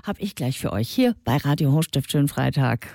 habe ich gleich für euch hier bei Radio Hochstift. Schönen Freitag.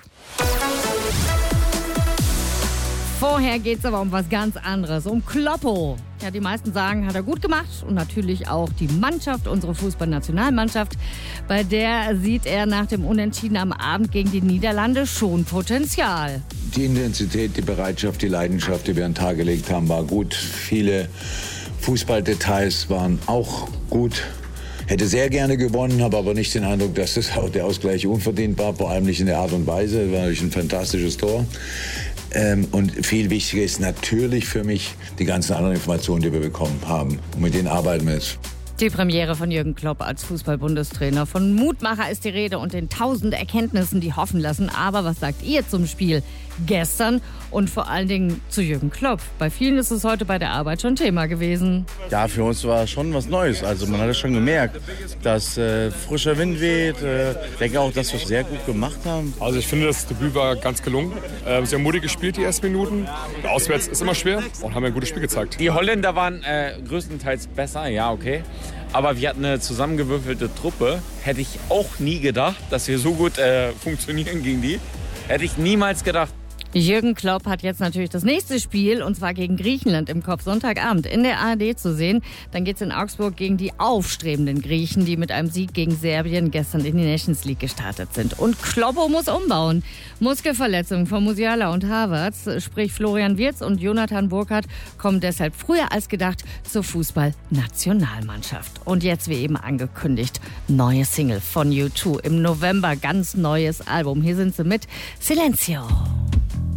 Vorher geht es aber um was ganz anderes, um Kloppo. Ja, die meisten sagen, hat er gut gemacht und natürlich auch die Mannschaft, unsere Fußballnationalmannschaft. Bei der sieht er nach dem Unentschieden am Abend gegen die Niederlande schon Potenzial. Die Intensität, die Bereitschaft, die Leidenschaft, die wir an den Tag gelegt haben, war gut. Viele Fußballdetails waren auch gut. Hätte sehr gerne gewonnen, habe aber nicht den Eindruck, dass der Ausgleich unverdient war, vor allem nicht in der Art und Weise. Das war natürlich ein fantastisches Tor. Und viel wichtiger ist natürlich für mich die ganzen anderen Informationen, die wir bekommen haben. Und mit denen arbeiten wir jetzt. Die Premiere von Jürgen Klopp als Fußball-Bundestrainer. Von Mutmacher ist die Rede und den 1000 Erkenntnissen, die hoffen lassen. Aber was sagt ihr zum Spiel gestern und vor allen Dingen zu Jürgen Klopp? Bei vielen ist es heute bei der Arbeit schon Thema gewesen. Ja, für uns war schon was Neues. Also man hat es schon gemerkt, dass frischer Wind weht. Ich denke auch, dass wir es sehr gut gemacht haben. Also ich finde, das Debüt war ganz gelungen. Sie haben mutig gespielt die ersten Minuten. Auswärts ist immer schwer und haben ein gutes Spiel gezeigt. Die Holländer waren größtenteils besser, ja okay. Aber wir hatten eine zusammengewürfelte Truppe. Hätte ich auch nie gedacht, dass wir so gut funktionieren gegen die. Hätte ich niemals gedacht. Jürgen Klopp hat jetzt natürlich das nächste Spiel, und zwar gegen Griechenland im Kopf, Sonntagabend in der ARD zu sehen. Dann geht's in Augsburg gegen die aufstrebenden Griechen, die mit einem Sieg gegen Serbien gestern in die Nations League gestartet sind. Und Kloppo muss umbauen. Muskelverletzungen von Musiala und Havertz, sprich Florian Wirtz und Jonathan Burkhardt, kommen deshalb früher als gedacht zur Fußballnationalmannschaft. Und jetzt, wie eben angekündigt, neue Single von U2 im November, ganz neues Album. Hier sind sie mit Silencio.